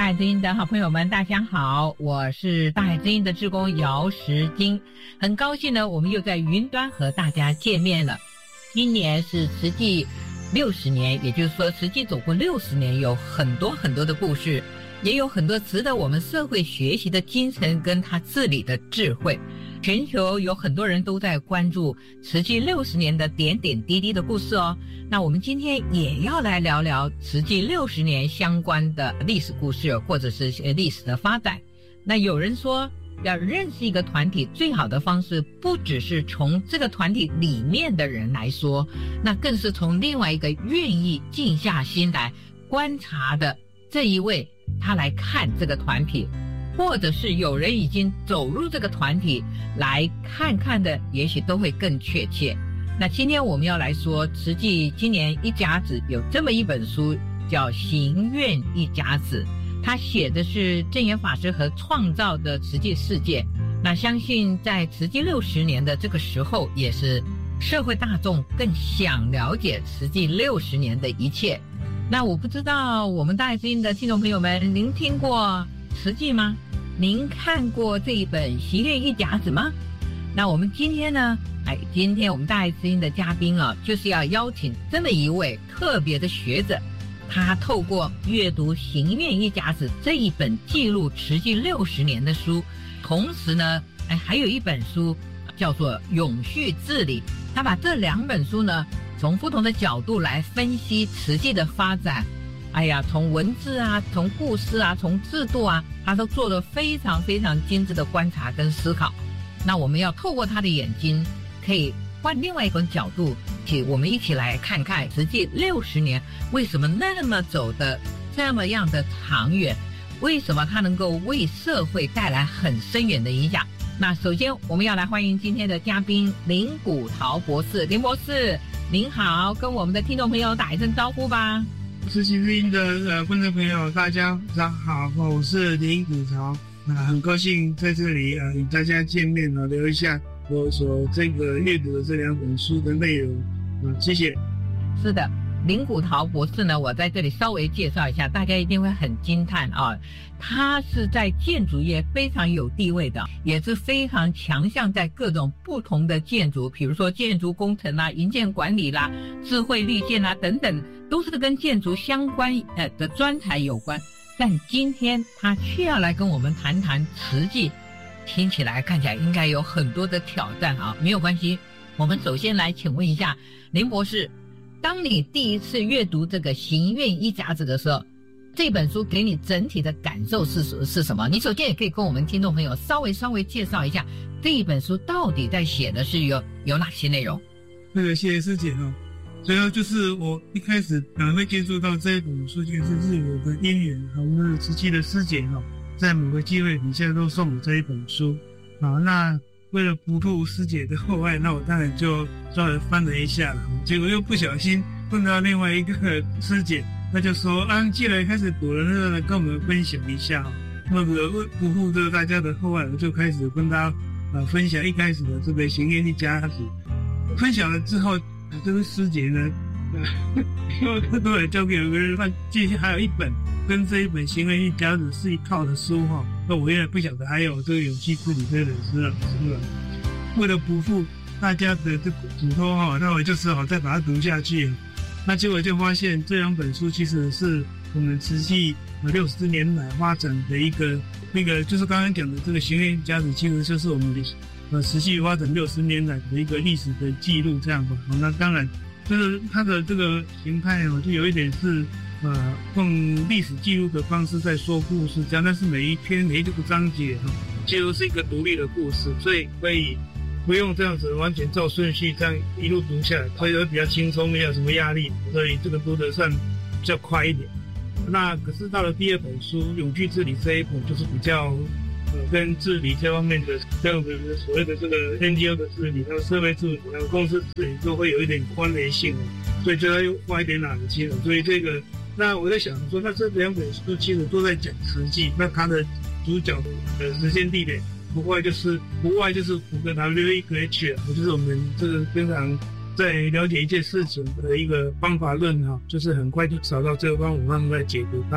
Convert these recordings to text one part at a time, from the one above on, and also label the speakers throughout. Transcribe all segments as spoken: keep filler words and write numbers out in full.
Speaker 1: 海之音的好朋友们，大家好，我是大海之音的志工姚时金，很高兴呢，我们又在云端和大家见面了。今年是慈济六十年，也就是说慈济走过六十年，有很多很多的故事，也有很多值得我们社会学习的精神跟他治理的智慧。全球有很多人都在关注慈济六十年的点点滴滴的故事哦。那我们今天也要来聊聊慈济六十年相关的历史故事，或者是历史的发展。那有人说，要认识一个团体最好的方式，不只是从这个团体里面的人来说，那更是从另外一个愿意静下心来观察的这一位，他来看这个团体，或者是有人已经走入这个团体来看看的，也许都会更确切。那今天我们要来说，慈济今年一甲子有这么一本书，叫《行愿一甲子》，他写的是证严法师和创造的慈济世界。那相信在慈济六十年的这个时候，也是社会大众更想了解慈济六十年的一切。那我不知道我们大爱之音的听众朋友们，您听过慈济吗？您看过这一本《行愿一甲子》吗？那我们今天呢，哎，今天我们大爱之音的嘉宾啊，就是要邀请这么一位特别的学者，他透过阅读《行愿一甲子》这一本记录慈济六十年的书，同时呢，哎，还有一本书叫做《永续治理》，他把这两本书呢，从不同的角度来分析慈济的发展。哎呀，从文字啊，从故事啊，从制度啊，他都做了非常非常精致的观察跟思考。那我们要透过他的眼睛，可以换另外一种角度，去我们一起来看看慈济六十年为什么那么走的这么样的长远，为什么它能够为社会带来很深远的影响。那首先我们要来欢迎今天的嘉宾林古陶博士。林博士您好，跟我们的听众朋友打一声招呼吧。
Speaker 2: 慈济之音的呃观众朋友，大家早上好，我是林古陶，那、呃、很高兴在这里呃与大家见面了，聊一下我所这个阅读的这两本书的内容啊、呃，谢谢。
Speaker 1: 是的，林古陶博士呢，我在这里稍微介绍一下，大家一定会很惊叹啊。他是在建筑业非常有地位的，也是非常强项在各种不同的建筑，比如说建筑工程啦、营建管理啦、智慧绿建啦等等，都是跟建筑相关呃的专才有关。但今天他却要来跟我们谈谈慈济，听起来看起来应该有很多的挑战啊。没有关系，我们首先来请问一下林博士，当你第一次阅读这个《行愿一甲子》的时候，这本书给你整体的感受是是什么？你首先也可以跟我们听众朋友稍微稍微介绍一下这一本书到底在写的是有有哪些内容。
Speaker 2: 那个谢谢师姐哦。主要就是我一开始可能会接触到这一本书，就是是有个因缘，我们慈济的师姐哦，在某个机会底下都送我这一本书啊。那为了不负师姐的厚爱，那我当然就稍微翻了一下了。结果又不小心碰到另外一个师姐，那就说啊，既然开始读了，那跟我们分享一下。那个不负这个大家的厚爱，我就开始跟大家呃分享一开始的这个《行愿一甲子》。分享了之后，这个师姐呢，因为他都来交给有个人，那接下来还有一本跟这一本《行愿一甲子》是一套的书哈。那我原来不晓得还有这个永续治理这本书了，是吧？为了不负大家的这嘱托哈，那我就只好再把它读下去。那结果就发现这两本书其实是我们慈济六十年来发展的一个那个，就是刚刚讲的这个《行愿一甲子》，其实就是我们的呃慈济发展六十年来的一个历史的记录，这样吧。那当然，就是它的这个形态哦，就有一点是呃用历史记录的方式在说故事，这样。但是每一篇每一个章节哈，几乎是一个独立的故事，所以可以不用这样子完全照顺序这样一路读下来，所以会比较轻松，没有什么压力，所以这个读得算比较快一点。那可是到了第二本书《永续治理》这一本，就是比较呃跟治理这方面的，像我们所谓的这个 N G O 的治理，还有社会治理，还有公司治理，都会有一点关联性，所以就要又花一点脑筋了。所以这个，那我在想说，那这两本书其实都在讲慈济，那它的主角的时间地点不外就是不外就是符合 W E H， 就是我们这个非常在了解一件事情的一个方法论哈，就是很快就找到这个方法慢慢来解读它。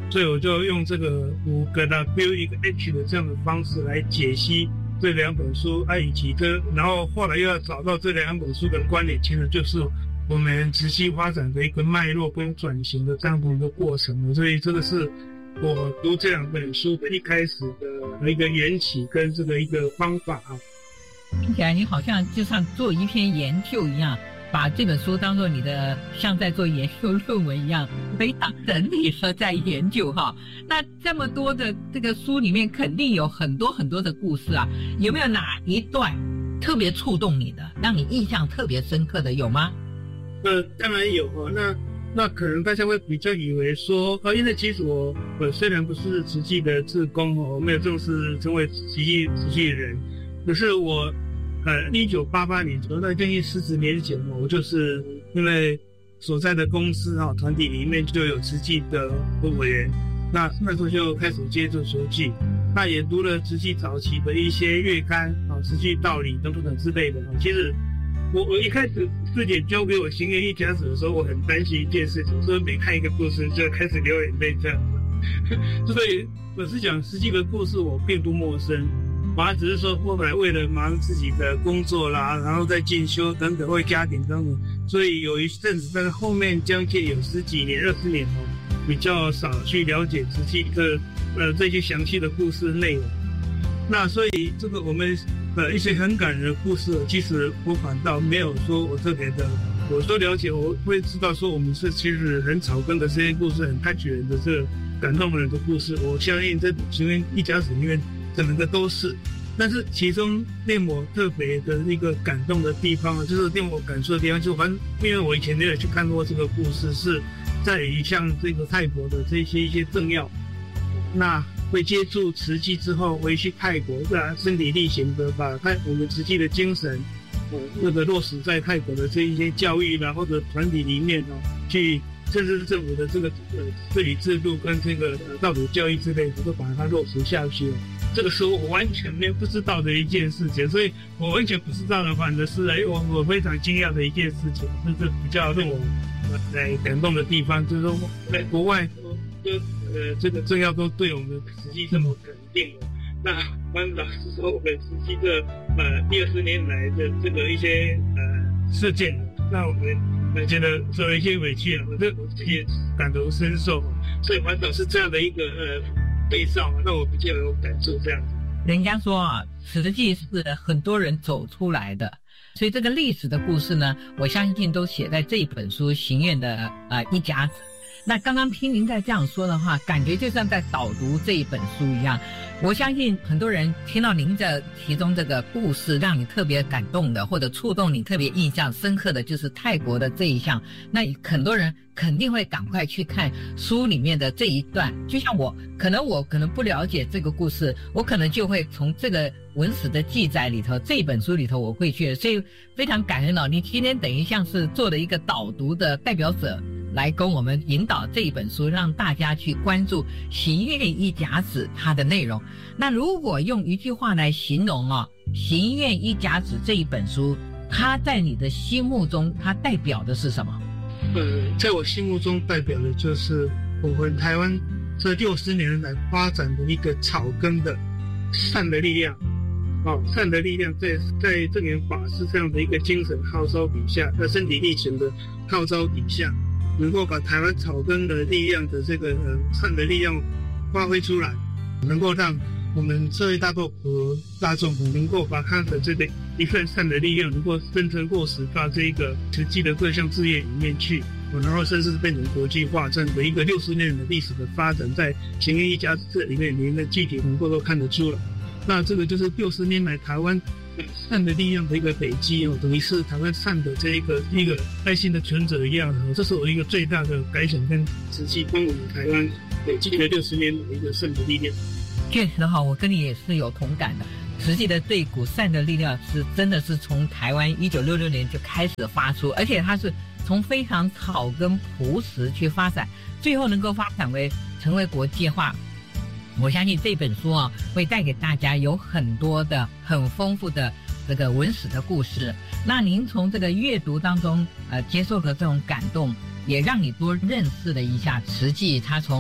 Speaker 2: 所以我就用这个五个 W 一个 H 的这样的方式来解析这两本书啊，以及跟然后后来又要找到这两本书的关联，其实就是我们慈济发展的一个脉络跟转型的这样的一个过程。所以这个是我读这两本书的一开始的一个缘起跟这个一个方法啊。
Speaker 1: 听起来你好像就像做一篇研究一样，把这本书当作你的像在做研究论文一样，非常整理了在研究哈。那这么多的这个书里面肯定有很多很多的故事啊，有没有哪一段特别触动你的，让你印象特别深刻的，有吗？
Speaker 2: 呃，当然有哦。那那可能大家会比较以为说，呃，因为其实我我虽然不是慈济的志工哦，我没有正式成为慈济慈济人，可是我。呃，一九八八年，那将近四十年前，我就是因为所在的公司哈团体里面就有慈济的委员，那那时候就开始接触慈济，那也读了慈济早期的一些月刊啊，慈济道理等等之类的。其实我我一开始师姐交给我行愿一甲子的时候，我很担心一件事情，所以每看一个故事就开始流眼泪这样子。所以我是讲慈济的故事，我并不陌生。反而只是说后来为了忙自己的工作啦，然后再进修等等，为家庭等等，所以有一阵子，但是后面将近有十几年、二十年哦，比较少去了解慈济的呃这些详细的故事内容。那所以这个我们呃一些很感人的故事，其实我反倒没有说我特别的，我说了解，我会知道说我们是其实很草根的这些故事，很开启人的这个感动人的故事。我相信这因为一甲子里面。可能的都是，但是其中令我特别的一个感动的地方，就是令我感受的地方，就反正因为我以前没有去看过这个故事，是在于像这个泰国的这些一些政要，那会接触慈济之后，回去泰国，啊，身体力行的把泰我们慈济的精神，呃，这个落实在泰国的这一些教育啦或者团体里面哦，去。甚至是政府的这个呃治理制度跟这个呃道德教育之类的，都把它落实下去了。这个是我完全没有不知道的一件事情，所以我完全不知道的，反正是哎我我非常惊讶的一件事情，这是比较让我呃感动的地方，就是说在国外都呃这个政要都对我们慈济这么肯定了。那关老师说我们慈济这呃一二十年来的这个一些呃事件，让我们。我觉得受了一些委屈了，我这我也感同身受，所以反倒是这样的一个呃悲伤，让我比较有感受这样子。
Speaker 1: 人家说啊，慈济是很多人走出来的，所以这个历史的故事呢，我相信都写在这一本书《行愿的呃一甲子》。那刚刚听您在这样说的话，感觉就像在导读这一本书一样。我相信很多人听到您的其中这个故事，让你特别感动的，或者触动你特别印象深刻的，就是泰国的这一项。那很多人肯定会赶快去看书里面的这一段。就像我，可能我可能不了解这个故事，我可能就会从这个文史的记载里头，这本书里头我会去，所以非常感恩哦。你今天等于像是做了一个导读的代表者，来跟我们引导这一本书，让大家去关注《行愿一甲子》它的内容。那如果用一句话来形容哦，《行愿一甲子》这一本书，它在你的心目中，它代表的是什么？
Speaker 2: 呃，在我心目中代表的就是我们台湾这六十年来发展的一个草根的善的力量。哦，善的力量在在正言法师这样的一个精神号召底下，在身体力行的号召底下。能够把台湾草根的力量的这个呃善的力量发挥出来，能够让我们社会大众和大众能够把他的这个一份善的力量能够真正落实到这一个实际的各项事业里面去，然后甚至变成国际化这样的一个六十年的历史的发展，在行愿一甲子这里面您的具体能够都看得出来。那这个就是六十年来台湾善的力量的一个累积哦，等于是台湾善的这一个一个爱心的存折一样的，这是我一个最大的感想跟慈济帮我们台湾累积了六十年的一个善的力量。
Speaker 1: 确实哈，我跟你也是有同感的。慈济的这一股善的力量是真的是从台湾一九六六年就开始发出，而且它是从非常草根朴实去发展，最后能够发展为成为国际化。我相信这本书啊，会带给大家有很多的很丰富的这个文史的故事。那您从这个阅读当中，呃，接受的这种感动，也让你多认识了一下慈济，它从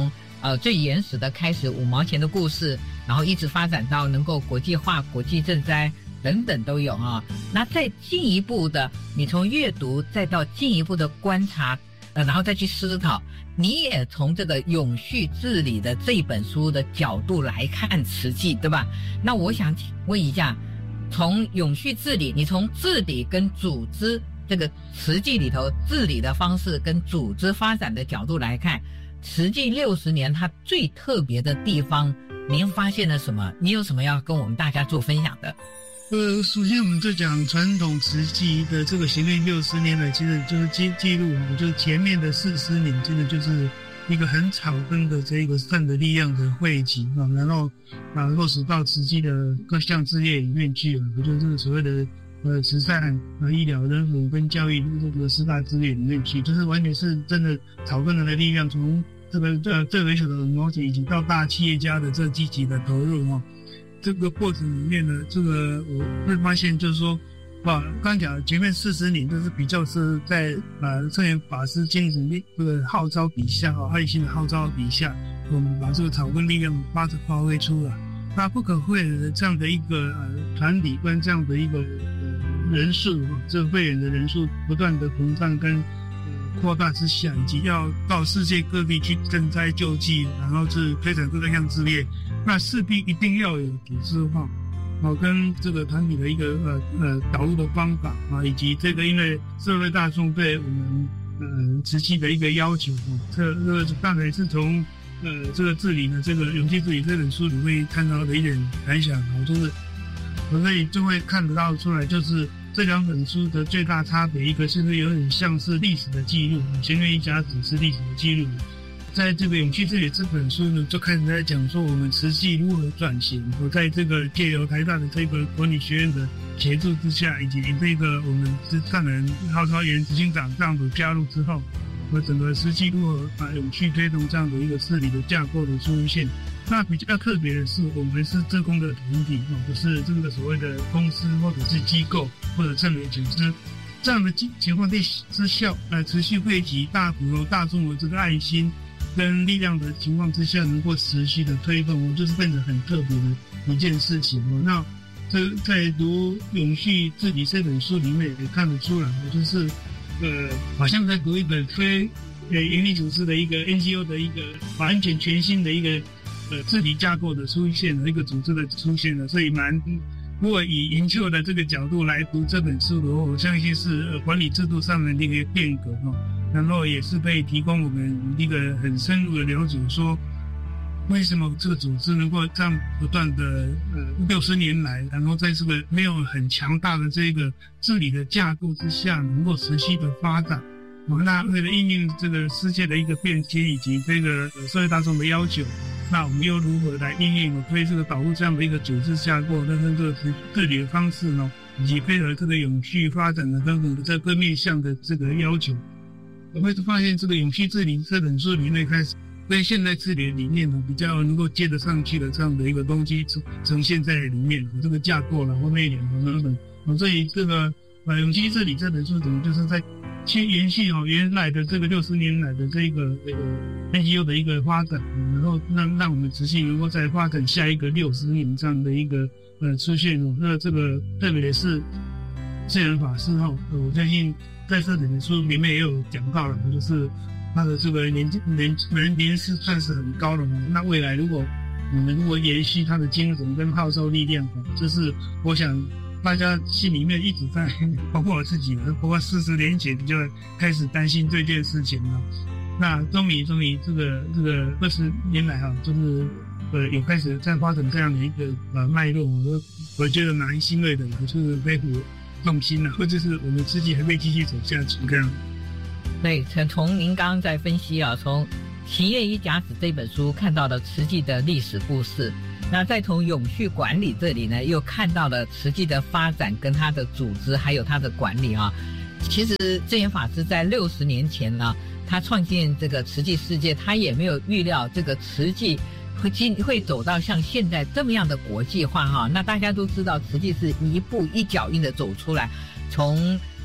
Speaker 1: 呃最原始的开始五毛钱的故事，然后一直发展到能够国际化、国际赈灾等等都有啊。那再进一步的，你从阅读再到进一步的观察，呃，然后再去思考，你也从这个永续治理的这本书的角度来看慈济，对吧？那我想请问一下，从永续治理，你从治理跟组织这个慈济里头治理的方式跟组织发展的角度来看，慈济六十年它最特别的地方，您发现了什么？你有什么要跟我们大家做分享的？
Speaker 2: 呃，首先我们就讲传统慈济的这个行运六十年来，其实就是记记录，就是前面的四十年，真的就是一个很草根的这个善的力量的汇集啊，然后啊落实到慈济的各项事业里面去了，也就是所谓的呃慈善啊、医疗、人文跟教育这个四大资源里面去，就是完全是真的草根人的力量，从这个这最微小的五毛钱，以及到大企业家的这积极的投入啊。这个过程里面呢，这个我会发现就是说，啊，刚讲前面四十年就是比较是在啊圣严法师精神力这个号召底下啊，爱心的号召底下，我们把这个草根力量发发挥出来。那不可讳的这样的一个呃团体跟这样的一个呃人数，这个会员的人数不断的膨胀跟呃扩大之下，以及要到世界各地去赈灾救济，然后是推展各项事业。那势必一定要有组织化，哦，跟这个团体的一个呃呃导入的方法啊，以及这个因为社会大众对我们呃慈济的一个要求，哦，这这个当然是从呃这个治理呢，这个《永续治理》这本书里会看到的一点感想，哦，就是我可以就会看得到出来，就是这两本书的最大差别，一个是有点像是历史的记录，《前面一家只是历史的记录。在这个《永续治理》这本书呢，就开始在讲说我们慈济如何转型。我在这个借由台大的这个管理学院的协助之下，以及这个我们慈善人号召原执行长这样子加入之后，我整个慈济如何把永续推动这样的一个治理的架构的出现。那比较特别的是，我们是志工的团体，不是这个所谓的公司或者是机构或者正人组织。这样的情况之下，呃，持续汇集大普罗大众的这个爱心跟力量的情况之下，能够持续的推动，就是变成很特别的一件事情。那这在读《永续治理》这本书里面也看得出来，就是呃，好像在读一本非呃营利组织的一个 N G O 的一个完全全新的一个呃治理架构的出现了，一个组织的出现了，所以蛮。如果以研究的这个角度来读这本书的话，我相信是呃管理制度上的一个变革哦，然后也是可以提供我们一个很深入的了解，说为什么这个组织能够这样不断的呃六十年来，然后在这个没有很强大的这个治理的架构之下，能够持续的发展。哦，那为了应应这个世界的一个变迁以及这个社会大众的要求，那我们又如何来应应推这个导入这样的一个组织架构，但是这个治理的方式呢，以及配合这个永续发展的等等的这各面向的这个要求，我会发现这个永续治理这本书里面开始跟现代治理的理念呢比较能够接得上去的这样的一个东西呈现在里面，这个架构然后内容等等，所以这个呃永续治理这本书等于就是在去延续哦原来的这个六十年来的这个这个 N G O 的一个发展，然后让让我们持续能够再发展下一个六十年这样的一个呃出现哦。那这个特别是圣严法师哈，我相信在这本书里面也有讲到了，就是他的这个年年年年是算是很高的，那未来如果我们如果延续他的精神跟号召力量，这是我想大家心里面一直在，包括我自己，包括四十年前就开始担心这件事情了。那终于终于这个这个二十年来哈，就是呃也开始在发展这样的一个呃脉络，我我觉得蛮欣慰的，就是背负重心了，或者是我们自己还会继续走下去这样。
Speaker 1: 对，从您刚刚在分析啊，从《行愿一甲子》这本书看到了慈济的历史故事。那再从永续管理这里呢，又看到了慈济的发展跟它的组织还有它的管理啊。其实证严法师在六十年前呢，他创建这个慈济世界，他也没有预料这个慈济会进会走到像现在这么样的国际化哈。那大家都知道，慈济是一步一脚印的走出来，从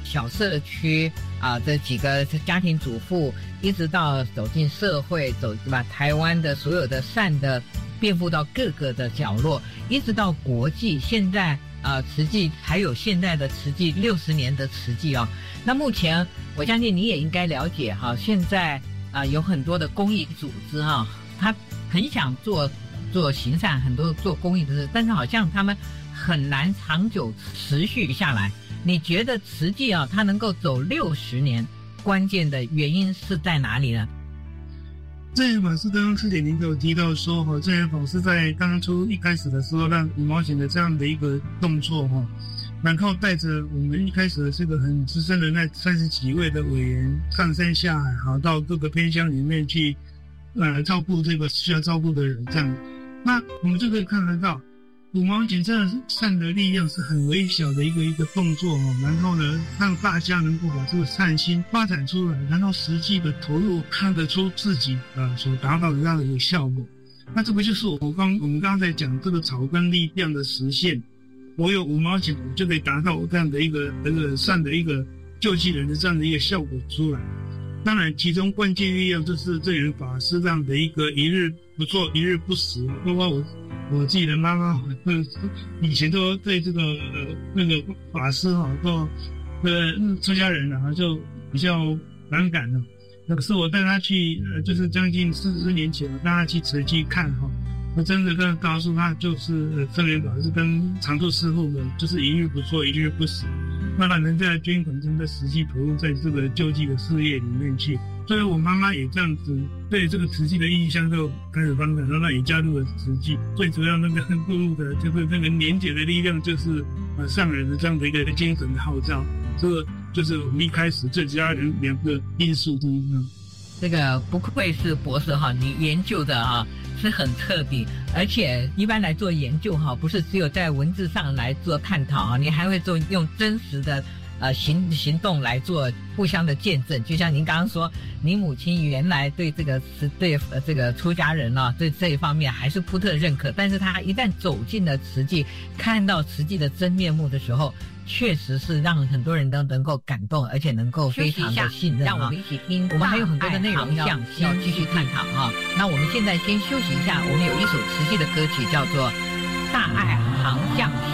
Speaker 1: 小社区啊、呃、这几个家庭主妇，一直到走进社会，走把台湾的所有的善的遍布到各个的角落，一直到国际。现在啊、呃，慈济还有现在的慈济六十年的慈济哦。那目前我相信你也应该了解哈，现在啊、呃、有很多的公益组织哈，他很想做做行善，很多做公益的事，但是好像他们很难长久持续下来。你觉得慈济啊，它能够走六十年，关键的原因是在哪里呢？
Speaker 2: 正言法师刚刚四点零有提到说哈，正言法师在当初一开始的时候，让五毛钱的这样的一个动作哈，然后带着我们一开始的这个很资深的那三十几位的委员上山下海，好到各个偏乡里面去，呃，照顾这个需要照顾的人这样。那我们就可以看得到，五毛钱这样善的力量是很微小的一个一个动作哦，然后呢，让大家能够把这个善心发展出来，然后实际的投入，看得出自己呃所达到的这样的一个效果。那这不就是我刚我们刚刚在讲这个草根力量的实现？我有五毛钱，我就可以达到这样的一个这个善的一个救济人的这样的一个效果出来。当然，其中关键力量就是正言法师这样的一个一日不做一日不食，包括我我自己的妈妈，嗯，以前都对这个呃那个法师哈，都呃出家人啊，就比较反感的。可是我带他去，呃，就是将近四十年前，我带他去慈济看哈，我真的跟告诉他，就是正言法师跟常住师父们，就是一日不做一日不食。那让人在捐款中，在实际投入在这个救济的事业里面去，所以我妈妈也这样子对这个慈济的印象就开始反感，然后也加入了慈济。最主要那个注入的就是那个年节的力量，就是呃上人的这样的一个精神的号召，这个就是我们一开始这家人两个因素之一。
Speaker 1: 这个不愧是博士哈，你研究的哈是很彻底，而且一般来做研究哈，不是只有在文字上来做探讨啊，你还会做用真实的呃行行动来做互相的见证。就像您刚刚说，你母亲原来对这个是对呃这个出家人啊，对这一方面还是扑特认可，但是他一旦走进了慈济，看到慈济的真面目的时候，确实是让很多人都能够感动，而且能够非常的信任啊。让我们一起听，我们还有很多的内容要要继续探讨啊。那我们现在先休息一下，我们有一首慈济的歌曲叫做《大爱航向》。